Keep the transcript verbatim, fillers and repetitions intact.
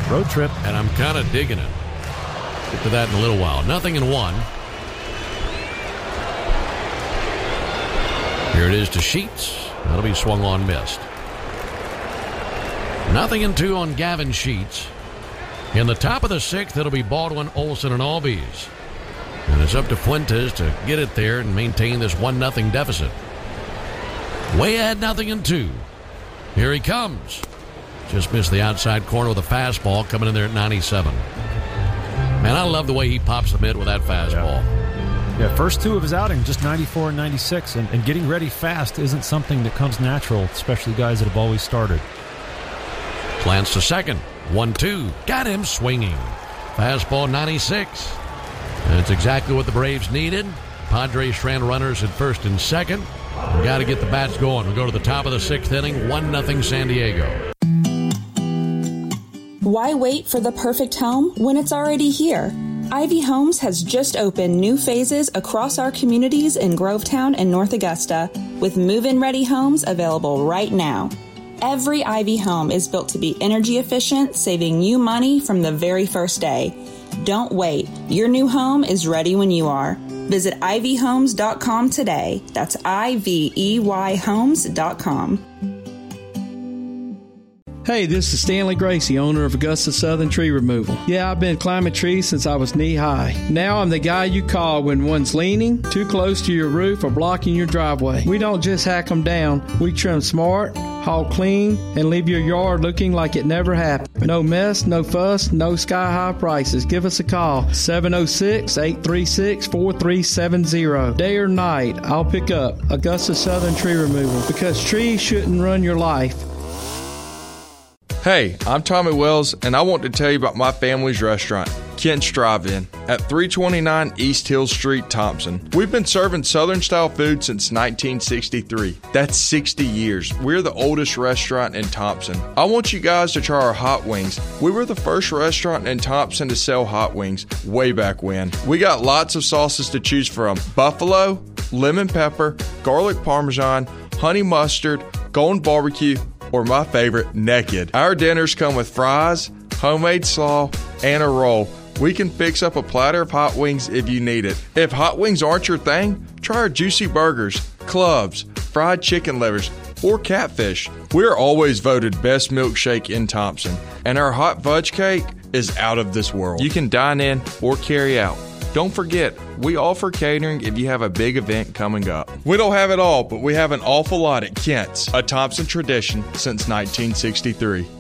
Road trip. And I'm kind of digging it. Get to that in a little while. Nothing in one. Here it is to Sheets. That'll be swung on, missed. Nothing in two on Gavin Sheets. In the top of the sixth, it'll be Baldwin, Olson, and Albies. And it's up to Fuentes to get it there and maintain this one nothing deficit. Way ahead, nothing in two. Here he comes. Just missed the outside corner with a fastball coming in there at ninety-seven. Man, I love the way he pops the mitt with that fastball. Yeah, yeah first two of his outing, just ninety-four and ninety-six. And, and getting ready fast isn't something that comes natural, especially guys that have always started. Glance to second. one two. Got him swinging. Fastball ninety-six. That's exactly what the Braves needed. Padres ran runners at first and second. We got to get the bats going. We go to the top of the sixth inning. one nothing San Diego. Why wait for the perfect home when it's already here? Ivy Homes has just opened new phases across our communities in Grovetown and North Augusta, with move-in ready homes available right now. Every Ivy home is built to be energy efficient, saving you money from the very first day. Don't wait. Your new home is ready when you are. Visit ivy homes dot com today. That's I V E Y homes dot com. Hey, this is Stanley Gracie, owner of Augusta Southern Tree Removal. Yeah, I've been climbing trees since I was knee-high. Now I'm the guy you call when one's leaning, too close to your roof, or blocking your driveway. We don't just hack them down. We trim smart, haul clean, and leave your yard looking like it never happened. No mess, no fuss, no sky-high prices. Give us a call, seven oh six, eight three six, four three seven zero. Day or night, I'll pick up Augusta Southern Tree Removal, because trees shouldn't run your life. Hey, I'm Tommy Wells, and I want to tell you about my family's restaurant, Kent's Drive-In, at three twenty-nine East Hill Street, Thompson. We've been serving Southern-style food since nineteen sixty-three. That's sixty years. We're the oldest restaurant in Thompson. I want you guys to try our hot wings. We were the first restaurant in Thompson to sell hot wings way back when. We got lots of sauces to choose from: buffalo, lemon pepper, garlic parmesan, honey mustard, golden barbecue, or my favorite, naked. Our dinners come with fries, homemade slaw, and a roll. We can fix up a platter of hot wings if you need it. If hot wings aren't your thing, try our juicy burgers, clubs, fried chicken livers, or catfish. We're always voted best milkshake in Thompson, and our hot fudge cake is out of this world. You can dine in or carry out. Don't forget, we offer catering if you have a big event coming up. We don't have it all, but we have an awful lot at Kent's, a Thompson tradition since nineteen sixty-three.